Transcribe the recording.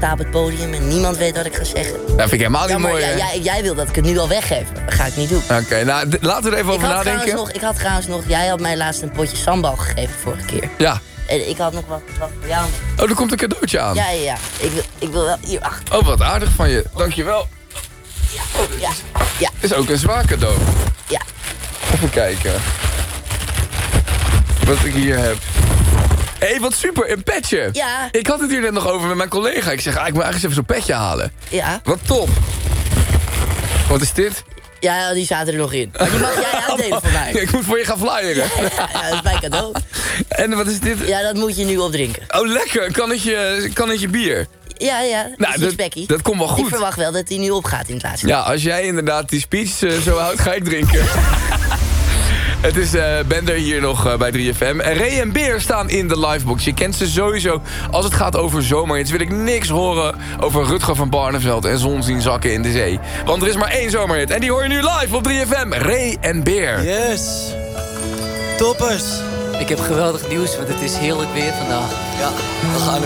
sta op het podium en niemand weet wat ik ga zeggen. Dat vind ik helemaal niet mooi. Jij wil dat ik het nu al weggeef. Dat ga ik niet doen. Oké, nou, laten we er even over nadenken. Ik had trouwens nog... Jij had mij laatst een potje sambal gegeven vorige keer. Ja. En ik had nog wat voor jou. Oh, er komt een cadeautje aan. Ja. Ik wil wel hier achter. Oh, wat aardig van je. Dankjewel. Ja. Is ook een zwaar cadeau. Ja. Even kijken. Wat ik hier heb. Hé, wat super, een petje. Ja. Ik had het hier net nog over met mijn collega. Ik zeg, ik moet eigenlijk even zo'n petje halen. Ja. Wat top. Wat is dit? Ja, die zaten er nog in. Maar die mag jij uitdelen voor mij. Ik moet voor je gaan flyeren. Ja, dat is mijn cadeau. En wat is dit? Ja, dat moet je nu opdrinken. Oh, lekker. Een kannetje bier. Ja, Nou, dat komt wel goed. Ik verwacht wel dat hij nu opgaat in het laatste. Ja, als jij inderdaad die speech zo houdt, ga ik drinken. Het is Bender hier nog bij 3FM. Ray en Beer staan in de livebox. Je kent ze sowieso. Als het gaat over zomerhits wil ik niks horen over Rutger van Barneveld en zon zien zakken in de zee. Want er is maar één zomerhit en die hoor je nu live op 3FM. Ray en Beer. Yes. Toppers. Ik heb geweldig nieuws, want het is heerlijk weer vandaag. Ja, we gaan